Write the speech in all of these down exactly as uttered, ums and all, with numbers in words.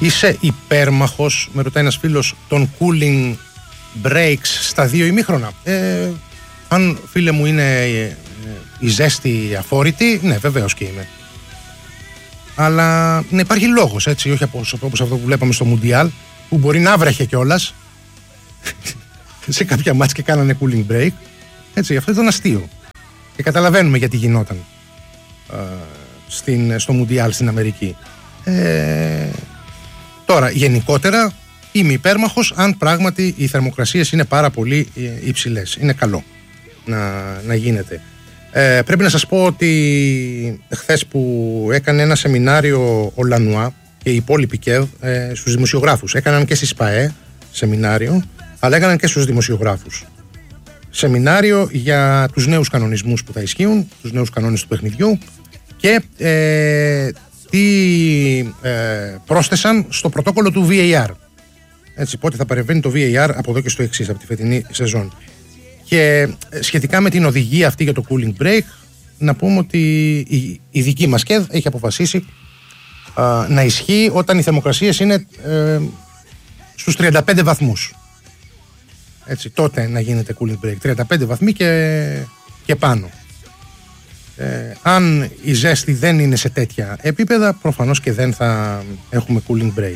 Είσαι υπέρμαχος, με ρωτάει ένας φίλος, των cooling breaks στα δύο ημίχρονα? Ε, αν, φίλε μου, είναι ε, η ζέστη αφόρητη, ναι, βεβαίως και είμαι. Αλλά να υπάρχει λόγος, έτσι, όχι όπως, όπως αυτό που βλέπαμε στο Μουντιάλ, που μπορεί να βρέχε κιόλας σε κάποια μάτς και κάνανε cooling break. Έτσι, αυτό ήταν αστείο. Και καταλαβαίνουμε γιατί γινόταν ε, στην, στο Μουντιάλ στην Αμερική. Ε, τώρα, γενικότερα, είμαι υπέρμαχος αν πράγματι οι θερμοκρασίες είναι πάρα πολύ υψηλές. Είναι καλό να, να γίνεται. Ε, πρέπει να σας πω ότι χθες που έκανε ένα σεμινάριο ο Λανουά και οι υπόλοιποι ΚΕΔ ε, στους δημοσιογράφους, έκαναν και στη ΣΠΑΕ σεμινάριο, αλλά έκαναν και στους δημοσιογράφους σεμινάριο για τους νέους κανονισμούς που θα ισχύουν, τους νέους κανόνες του παιχνιδιού και ε, τι ε, πρόσθεσαν στο πρωτόκολλο του βι έι αρ. Έτσι, πότε θα παρεμβαίνει το βι έι αρ από εδώ και στο εξής, από τη φετινή σεζόν. Και σχετικά με την οδηγία αυτή για το cooling break, να πούμε ότι η, η δική μας ΚΕΔ έχει αποφασίσει α, να ισχύει όταν οι θερμοκρασίες είναι ε, στους τριάντα πέντε βαθμούς. Έτσι, τότε να γίνεται cooling break. τριάντα πέντε βαθμοί και, και πάνω. Ε, αν η ζέστη δεν είναι σε τέτοια επίπεδα, προφανώς και δεν θα έχουμε cooling break.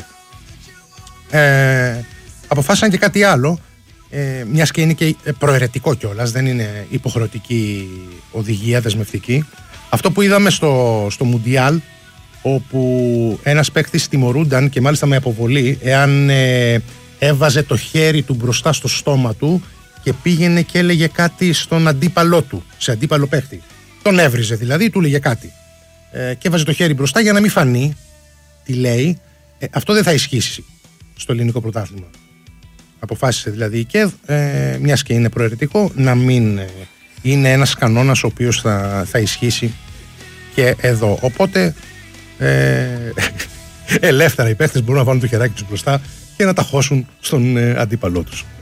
Ε, αποφάσισαν και κάτι άλλο, ε, μιας και είναι και προαιρετικό κιόλας, δεν είναι υποχρεωτική οδηγία, δεσμευτική. Αυτό που είδαμε στο, στο Μουντιάλ, όπου ένας παίκτης τιμωρούνταν και μάλιστα με αποβολή εάν ε, έβαζε το χέρι του μπροστά στο στόμα του και πήγαινε και έλεγε κάτι στον αντίπαλό του, σε αντίπαλο παίκτη. Τον έβριζε δηλαδή, του έλεγε κάτι. Ε, και έβαζε το χέρι μπροστά για να μην φανεί τι λέει. Ε, αυτό δεν θα ισχύσει στο ελληνικό πρωτάθλημα. Αποφάσισε δηλαδή η ΚΕΔ, ε, μιας και είναι προαιρετικό, να μην ε, είναι ένας κανόνας ο οποίος θα, θα ισχύσει και εδώ. Οπότε ε, ελεύθερα οι παίχτες μπορούν να βάλουν το χεράκι τους μπροστά και να τα χώσουν στον ε, αντίπαλό τους.